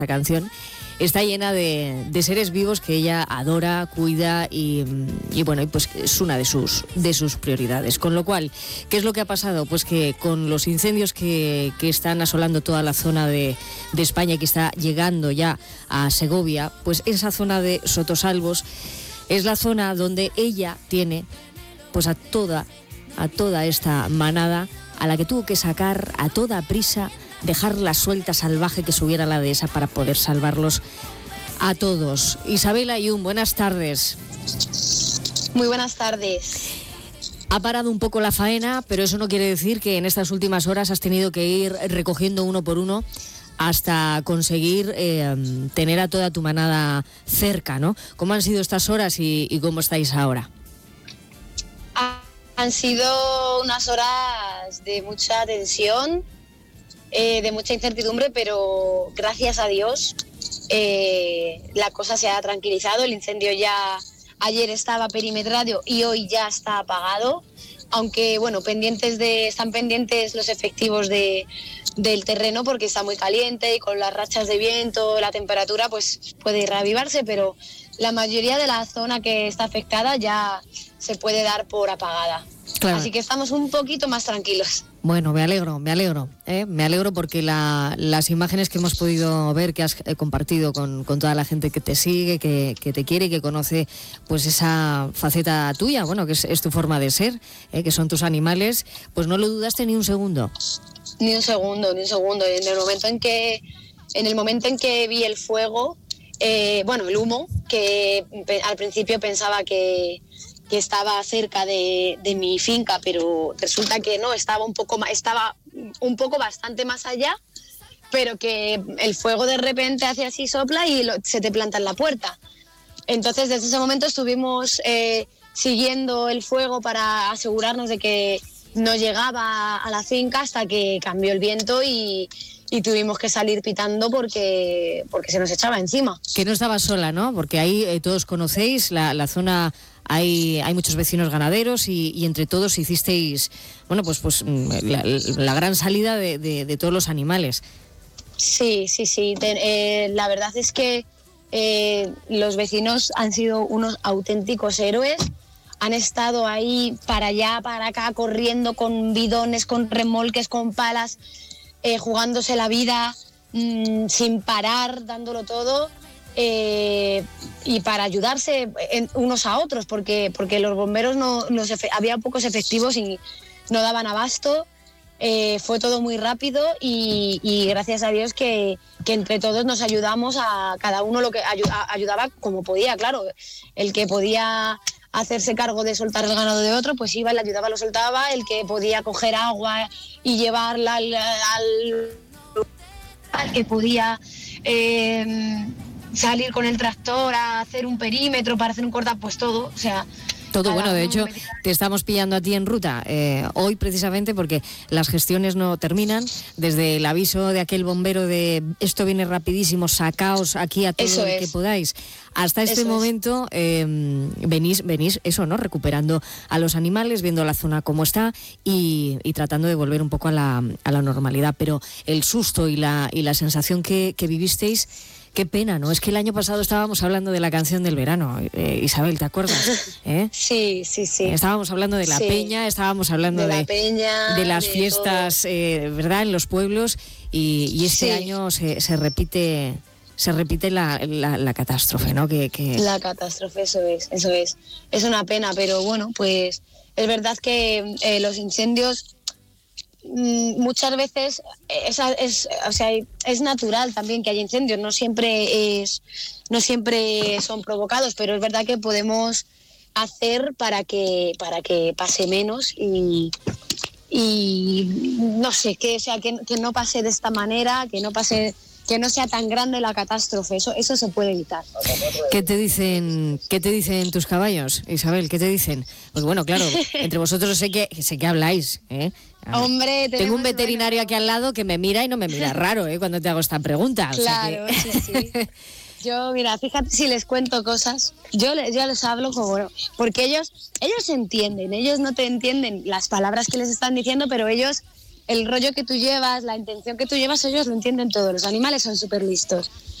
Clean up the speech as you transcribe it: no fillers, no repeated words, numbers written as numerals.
La canción está llena de seres vivos que ella adora, cuida y bueno, y pues es una de sus prioridades. Con lo cual, ¿qué es lo que ha pasado? Pues que con los incendios que están asolando toda la zona de España y que está llegando ya a Segovia, pues esa zona de Sotosalvos es la zona donde ella tiene pues a toda esta manada a la que tuvo que sacar a toda prisa, dejarla suelta, salvaje, que subiera la dehesa para poder salvarlos a todos. Isabel Ayun, buenas tardes. Muy buenas tardes. Ha parado un poco la faena, pero eso no quiere decir que en estas últimas horas has tenido que ir recogiendo uno por uno hasta conseguir tener a toda tu manada cerca, ¿no? ¿Cómo han sido estas horas y cómo estáis ahora? Han sido unas horas de mucha tensión, de mucha incertidumbre, pero gracias a Dios la cosa se ha tranquilizado. El incendio ya ayer estaba perimetrado y hoy ya está apagado, aunque bueno, están pendientes los efectivos del terreno porque está muy caliente y con las rachas de viento, la temperatura pues puede reavivarse, pero la mayoría de la zona que está afectada ya se puede dar por apagada. Claro. Así que estamos un poquito más tranquilos. Bueno, me alegro porque las imágenes que hemos podido ver, que has compartido con toda la gente que te sigue, que te quiere y que conoce pues esa faceta tuya, bueno, que es tu forma de ser, que son tus animales, pues no lo dudaste ni un segundo. Ni un segundo. En el momento en que vi el fuego, el humo, que al principio pensaba que estaba cerca de mi finca, pero resulta que no, estaba un poco bastante más allá, pero que el fuego de repente hace así, sopla y se te planta en la puerta. Entonces desde ese momento estuvimos siguiendo el fuego para asegurarnos de que no llegaba a la finca hasta que cambió el viento y tuvimos que salir pitando porque se nos echaba encima. Que no estabas sola, ¿no? Porque ahí todos conocéis la zona. Hay muchos vecinos ganaderos y entre todos hicisteis, bueno, pues la gran salida de todos los animales. Sí. La verdad es que los vecinos han sido unos auténticos héroes. Han estado ahí para allá, para acá, corriendo con bidones, con remolques, con palas, jugándose la vida, sin parar, dándolo todo. Y para ayudarse unos a otros porque los bomberos había pocos efectivos y no daban abasto. Fue todo muy rápido y gracias a Dios que entre todos nos ayudamos, a cada uno lo que ayudaba como podía. Claro, el que podía hacerse cargo de soltar el ganado de otro, pues iba, le ayudaba, lo soltaba. El que podía coger agua y llevarla al que podía salir con el tractor a hacer un perímetro para hacer un corta, pues todo, o sea... Todo, bueno, de hecho, te estamos pillando a ti en ruta hoy precisamente porque las gestiones no terminan. Desde el aviso de aquel bombero de esto viene rapidísimo, sacaos aquí a todo el que podáis, hasta este momento venís eso, ¿no? Recuperando a los animales, viendo la zona como está y tratando de volver un poco a la normalidad. Pero el susto y la sensación que vivisteis... Qué pena, ¿no? Es que el año pasado estábamos hablando de la canción del verano, Isabel, ¿te acuerdas? Sí. Estábamos hablando de la peña, estábamos hablando de las fiestas, ¿verdad?, en los pueblos, y este año se repite la catástrofe, ¿no? La catástrofe, eso es. Es una pena, pero bueno, pues es verdad que los incendios... muchas veces es natural también que haya incendios, no siempre son provocados, pero es verdad que podemos hacer para que pase menos y no sé, que no pase de esta manera, que no sea tan grande la catástrofe, eso se puede evitar. ¿Qué te dicen tus caballos, Isabel? ¿Qué te dicen? Pues bueno, claro, entre vosotros sé que habláis, Hombre, tengo un veterinario aquí al lado que me mira y no me mira raro, cuando te hago esta pregunta. Claro, o sea que... sí. Yo, mira, fíjate, si les cuento cosas, yo les hablo como... Porque ellos entienden, ellos no te entienden las palabras que les están diciendo, pero ellos el rollo que tú llevas, la intención que tú llevas, ellos lo entienden todo. Los animales son súper listos.